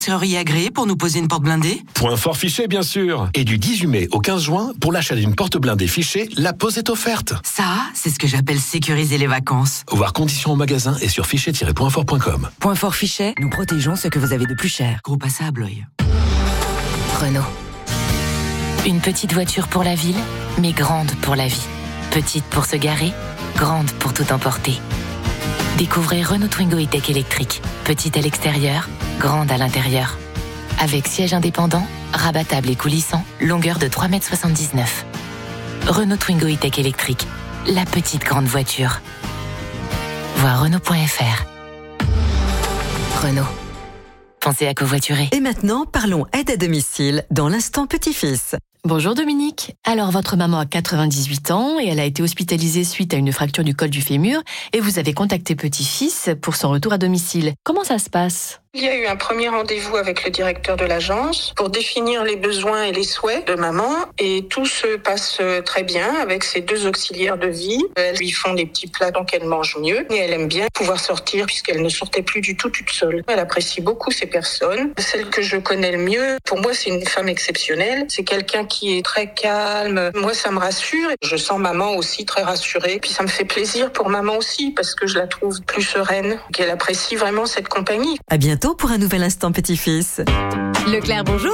Seriez agréé pour nous poser une porte blindée ? Point fort Fichet, bien sûr. Et du 18 mai au 15 juin, pour l'achat d'une porte blindée Fichet, la pause est offerte. Ça, c'est ce que j'appelle sécuriser les vacances. Voir conditions au magasin et sur fichet-pointfort.com. Point fort Fichet, nous protégeons ce que vous avez de plus cher. Groupe Assa Abloy. Renault. Une petite voiture pour la ville, mais grande pour la vie. Petite pour se garer, grande pour tout emporter. Découvrez Renault Twingo E-Tech électrique. Petite à l'extérieur, grande à l'intérieur. Avec siège indépendant, rabattable et coulissant, longueur de 3,79 m. Renault Twingo E-Tech électrique. La petite grande voiture. Voir Renault.fr. Renault. Pensez à covoiturer. Et maintenant, parlons aide à domicile dans l'instant petit-fils. Bonjour Dominique. Alors votre maman a 98 ans et elle a été hospitalisée suite à une fracture du col du fémur et vous avez contacté petit-fils pour son retour à domicile. Comment ça se passe ? Il y a eu un premier rendez-vous avec le directeur de l'agence pour définir les besoins et les souhaits de maman et tout se passe très bien avec ses 2 auxiliaires de vie. Elles lui font des petits plats donc elle mange mieux et elle aime bien pouvoir sortir puisqu'elle ne sortait plus du tout toute seule. Elle apprécie beaucoup ces personnes. Celle que je connais le mieux, pour moi c'est une femme exceptionnelle. C'est quelqu'un qui est très calme. Moi ça me rassure. Je sens maman aussi très rassurée. Puis ça me fait plaisir pour maman aussi parce que je la trouve plus sereine, qu'elle apprécie vraiment cette compagnie. À bientôt pour un nouvel instant petit-fils. Leclerc, bonjour.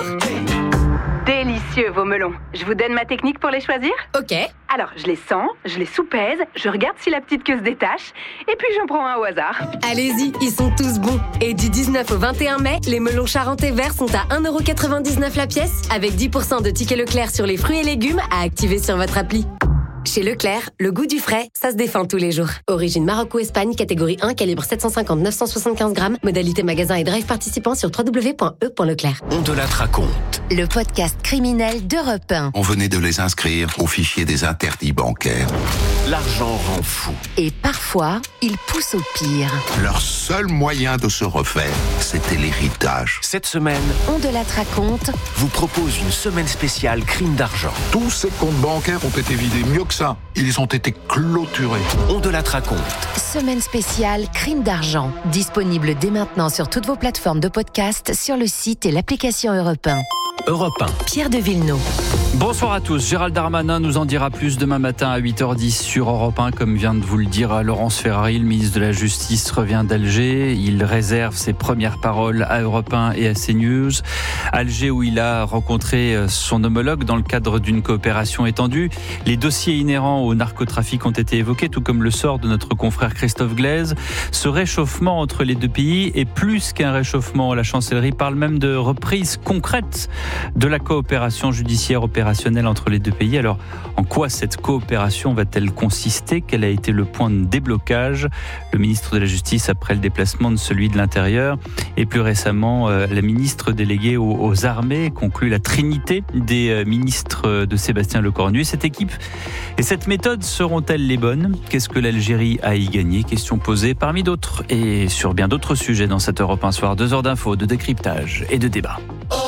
Délicieux vos melons. Je vous donne ma technique pour les choisir ? Ok. Alors, je les sens, je les soupèse, je regarde si la petite queue se détache, et puis j'en prends un au hasard. Allez-y, ils sont tous bons. Et du 19 au 21 mai, les melons charentais verts sont à 1,99€ la pièce, avec 10% de tickets Leclerc sur les fruits et légumes à activer sur votre appli. Chez Leclerc, le goût du frais, ça se défend tous les jours. Origine Maroc ou Espagne, catégorie 1, calibre 750-975 grammes. Modalité magasin et drive participant sur www.e.leclerc. On de la raconte. Le podcast criminel d'Europe 1. On venait de les inscrire au fichier des interdits bancaires. L'argent rend fou. Et parfois, il pousse au pire. Leur seul moyen de se refaire, c'était l'héritage. Cette semaine, On de la raconte. vous propose une semaine spéciale crime d'argent. Tous ces comptes bancaires ont été vidés. Mieux que ça, ils ont été clôturés. On de la raconte. Semaine spéciale crime d'argent. Disponible dès maintenant sur toutes vos plateformes de podcast, sur le site et l'application Europe 1. Europe 1. Pierre de Villeneuve. Bonsoir à tous. Gérald Darmanin nous en dira plus demain matin à 8h10 sur Europe 1. Comme vient de vous le dire Laurence Ferrari, le ministre de la Justice revient d'Alger. Il réserve ses premières paroles à Europe 1 et à CNews. Alger où il a rencontré son homologue dans le cadre d'une coopération étendue. Les dossiers inhérents au narcotrafic ont été évoqués, tout comme le sort de notre confrère Christophe Glaise. Ce réchauffement entre les deux pays est plus qu'un réchauffement. La chancellerie parle même de reprise concrète de la coopération judiciaire opérationnelle entre les deux pays. Alors, en quoi cette coopération va-t-elle consister ? Quel a été le point de déblocage ? Le ministre de la Justice après le déplacement de celui de l'Intérieur et plus récemment la ministre déléguée aux armées conclut la trinité des ministres de Sébastien Lecornu. Cette équipe et cette méthode seront-elles les bonnes ? Qu'est-ce que l'Algérie a à y gagner ? Question posée parmi d'autres et sur bien d'autres sujets dans cette Europe 1 Soir. 2 heures d'infos, de décryptage et de débat.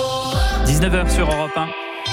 19h sur Europe 1.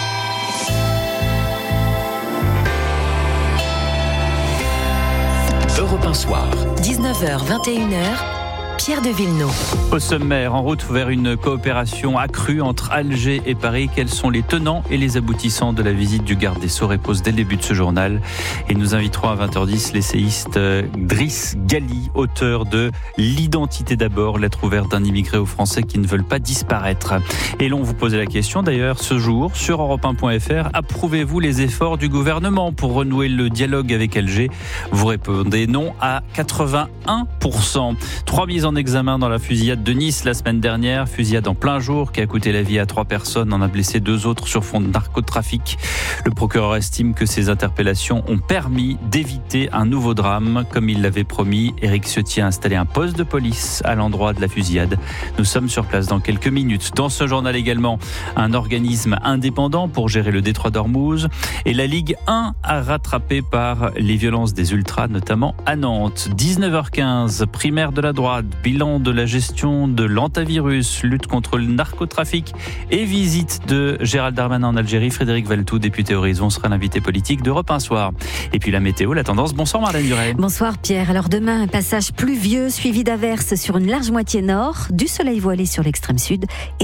Europe 1 Soir. 19h, 21h. Pierre de Villeneuve. Au sommaire, en route vers une coopération accrue entre Alger et Paris. Quels sont les tenants et les aboutissants de la visite du garde des Sceaux ? Réponse dès le début de ce journal. Et nous inviterons à 20h10 l'essayiste Driss Ghali, auteur de L'identité d'abord, lettre ouverte d'un immigré aux Français qui ne veulent pas disparaître. Et l'on vous posait la question d'ailleurs ce jour sur europe1.fr. Approuvez-vous les efforts du gouvernement pour renouer le dialogue avec Alger ? Vous répondez non à 81%. 3 mises en examen dans la fusillade de Nice la semaine dernière, fusillade en plein jour qui a coûté la vie à 3 personnes, en a blessé 2 autres sur fond de narcotrafic. Le procureur estime que ces interpellations ont permis d'éviter un nouveau drame. Comme il l'avait promis, Éric Ciotti a installé un poste de police à l'endroit de la fusillade. Nous sommes sur place dans quelques minutes. Dans ce journal également, un organisme indépendant pour gérer le détroit d'Ormuz et la Ligue 1 a rattrapé par les violences des ultras, notamment à Nantes. 19h15, primaire de la droite, bilan de la gestion de l'antavirus, lutte contre le narcotrafic et visite de Gérald Darmanin en Algérie. Frédéric Valtou, député Horizon, sera l'invité politique d'Europe 1 Soir. Et puis la météo, la tendance. Bonsoir Marlène Duret. Bonsoir Pierre. Alors demain, un passage pluvieux suivi d'averses sur une large moitié nord, du soleil voilé sur l'extrême sud.